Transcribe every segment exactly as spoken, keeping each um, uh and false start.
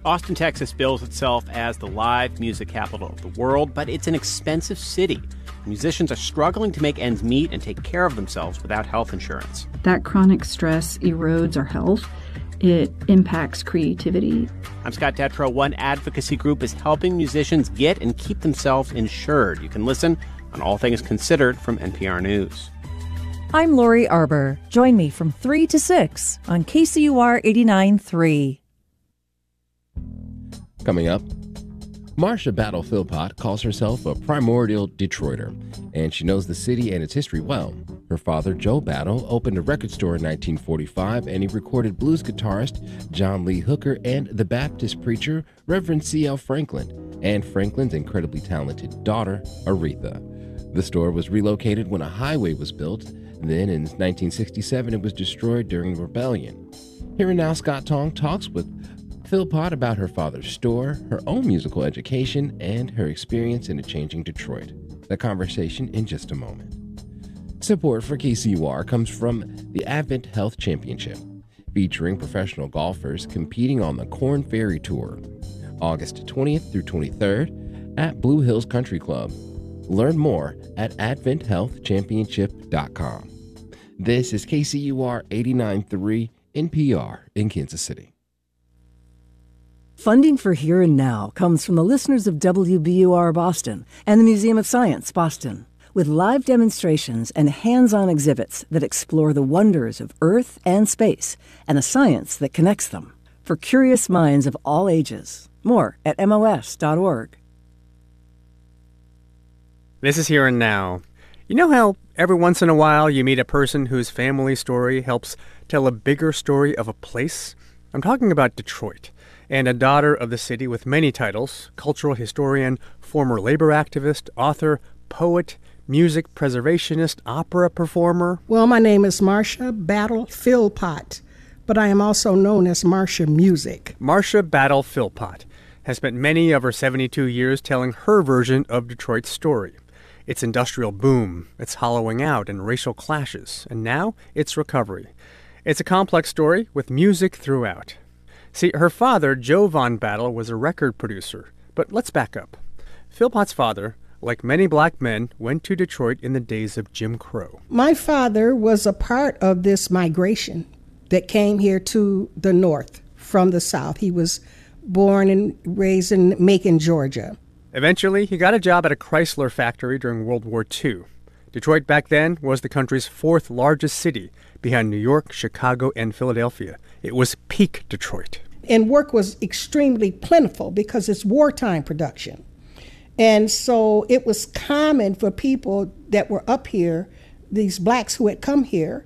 Austin, Texas bills itself as the live music capital of the world, but it's an expensive city. Musicians are struggling to make ends meet and take care of themselves without health insurance. That chronic stress erodes our health. It impacts creativity. I'm Scott Detrow. One advocacy group is helping musicians get and keep themselves insured. You can listen on All Things Considered from N P R News. I'm Lori Arbor. Join me from three to six on K C U R eighty-nine point three. Coming up, Marcia Battle Philpott calls herself a primordial Detroiter, and she knows the city and its history well. Her father, Joe Battle, opened a record store in nineteen forty-five, and he recorded blues guitarist John Lee Hooker and the Baptist preacher Reverend C L Franklin, and Franklin's incredibly talented daughter, Aretha. The store was relocated when a highway was built. Then, in nineteen sixty-seven, it was destroyed during the rebellion. Here and now, Scott Tong talks with Philpott about her father's store, her own musical education, and her experience in a changing Detroit. The conversation in just a moment. Support for K C U R comes from the Advent Health Championship, featuring professional golfers competing on the Corn Ferry Tour, August twentieth through twenty-third at Blue Hills Country Club. Learn more at advent health championship dot com. This is K C U R eighty-nine point three N P R in Kansas City. Funding for Here and Now comes from the listeners of W B U R Boston and the Museum of Science Boston, with live demonstrations and hands-on exhibits that explore the wonders of Earth and space and the science that connects them. For curious minds of all ages. More at M O S dot org. This is Here and Now. You know how every once in a while you meet a person whose family story helps tell a bigger story of a place? I'm talking about Detroit, and a daughter of the city with many titles: cultural historian, former labor activist, author, poet, music preservationist, opera performer. Well, my name is Marcia Battle Philpott, but I am also known as Marcia Music. Marcia Battle Philpott has spent many of her seventy-two years telling her version of Detroit's story. Its industrial boom, its hollowing out and racial clashes, and now its recovery. It's a complex story with music throughout. See, her father, Joe Von Battle, was a record producer. But let's back up. Philpott's father, like many black men, went to Detroit in the days of Jim Crow. My father was a part of this migration that came here to the north from the south. He was born and raised in Macon, Georgia. Eventually, he got a job at a Chrysler factory during World War Two. Detroit back then was the country's fourth largest city, behind New York, Chicago, and Philadelphia. It was peak Detroit. And work was extremely plentiful because it's wartime production. And so it was common for people that were up here, these blacks who had come here,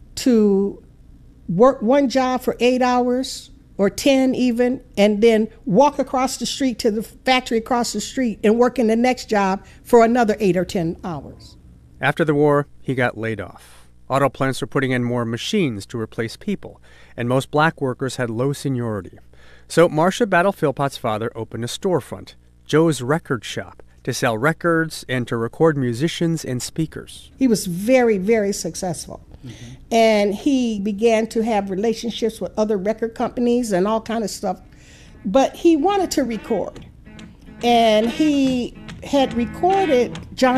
to work one job for eight hours or ten even, and then walk across the street to the factory across the street and work in the next job for another eight or ten hours. After the war, he got laid off. Auto plants were putting in more machines to replace people, and most black workers had low seniority. So Marcia Battle Philpott's father opened a storefront, Joe's Record Shop, to sell records and to record musicians and speakers. He was very, very successful. Mm-hmm. And he began to have relationships with other record companies and all kind of stuff. But he wanted to record. And he had recorded John